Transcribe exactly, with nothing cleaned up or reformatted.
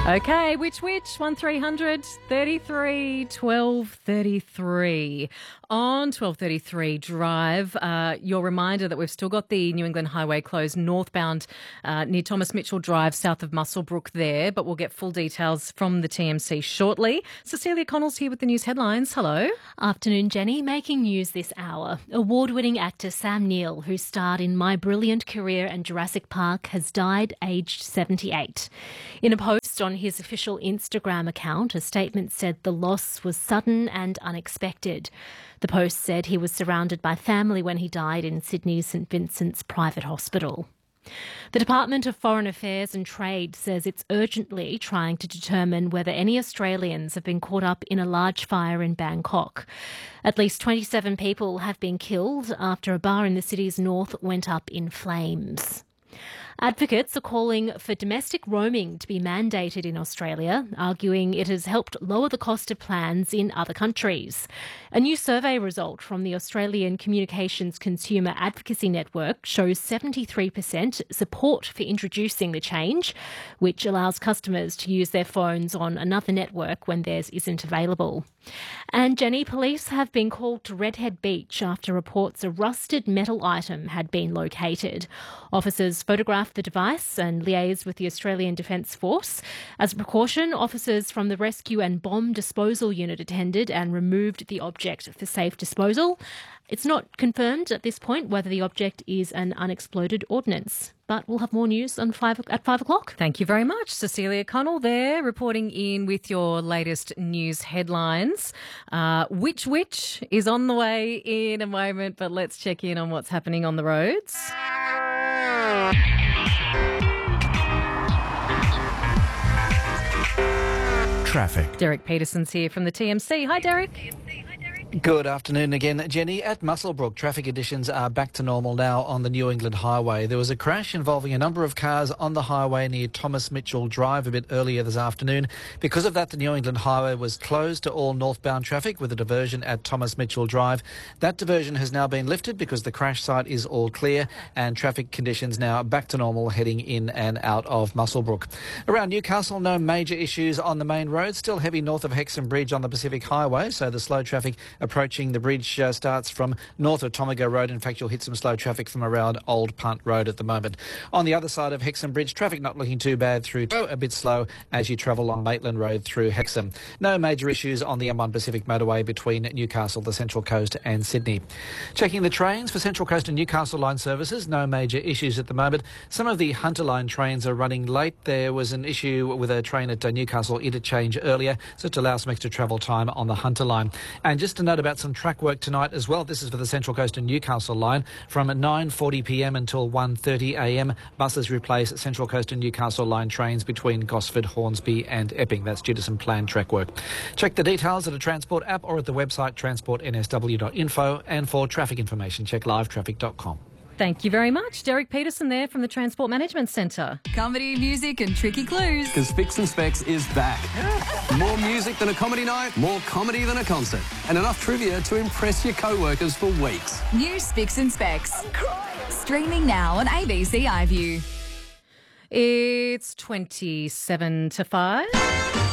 Okay, which which? one three hundred thirty-three twelve thirty-three. On twelve thirty-three Drive, uh, your reminder that we've still got the New England Highway closed northbound uh, near Thomas Mitchell Drive south of Muswellbrook there, but we'll get full details from the T M C shortly. Cecilia Connell's here with the news headlines. Hello. Afternoon, Jenny. Making news this hour. Award-winning actor Sam Neill, who starred in My Brilliant Career and Jurassic Park, has died aged seventy-eight. In a post on his official Instagram account, a statement said the loss was sudden and unexpected. The post said he was surrounded by family when he died in Sydney's St Vincent's Private Hospital. The Department of Foreign Affairs and Trade says it's urgently trying to determine whether any Australians have been caught up in a large fire in Bangkok. At least twenty-seven people have been killed after a bar in the city's north went up in flames. Advocates are calling for domestic roaming to be mandated in Australia, arguing it has helped lower the cost of plans in other countries. A new survey result from the Australian Communications Consumer Advocacy Network shows seventy-three percent support for introducing the change, which allows customers to use their phones on another network when theirs isn't available. And Jenny, police have been called to Redhead Beach after reports a rusted metal item had been located. Officers photographed the device and liaised with the Australian Defence Force. As a precaution, officers from the Rescue and Bomb Disposal Unit attended and removed the object for safe disposal. It's not confirmed at this point whether the object is an unexploded ordnance, but we'll have more news on five, at five o'clock. Thank you very much. Cecilia Connell there, reporting in with your latest news headlines. Uh, Which Which is on the way in a moment, but let's check in on what's happening on the roads. Traffic. Derek Peterson's here from the T M C. Hi, Derek. Good afternoon again, Jenny. At Muswellbrook, traffic conditions are back to normal now on the New England Highway. There was a crash involving a number of cars on the highway near Thomas Mitchell Drive a bit earlier this afternoon. Because of that, the New England Highway was closed to all northbound traffic with a diversion at Thomas Mitchell Drive. That diversion has now been lifted because the crash site is all clear and traffic conditions now back to normal heading in and out of Muswellbrook. Around Newcastle, no major issues on the main road. Still heavy north of Hexham Bridge on the Pacific Highway, so the slow traffic approaching the bridge uh, starts from north of Tomago Road. In fact, you'll hit some slow traffic from around Old Punt Road at the moment. On the other side of Hexham Bridge, traffic not looking too bad through, oh, a bit slow as you travel on Maitland Road through Hexham. No major issues on the M one Pacific motorway between Newcastle, the Central Coast and Sydney. Checking the trains for Central Coast and Newcastle line services, no major issues at the moment. Some of the Hunter line trains are running late. There was an issue with a train at uh, Newcastle interchange earlier, so to allow some extra travel time on the Hunter line. And just to note about some track work tonight as well. This is for the Central Coast and Newcastle line. From nine forty p m until one thirty a m, buses replace Central Coast and Newcastle line trains between Gosford, Hornsby and Epping. That's due to some planned track work. Check the details at a Transport app or at the website transport n s w dot info, and for traffic information, check live traffic dot com. Thank you very much. Derek Peterson there from the Transport Management Centre. Comedy, music and tricky clues. Because Spicks and Specs is back. More music than a comedy night, more comedy than a concert, and enough trivia to impress your co-workers for weeks. New Spicks and Specs. Streaming now on A B C iView. It's twenty-seven to five.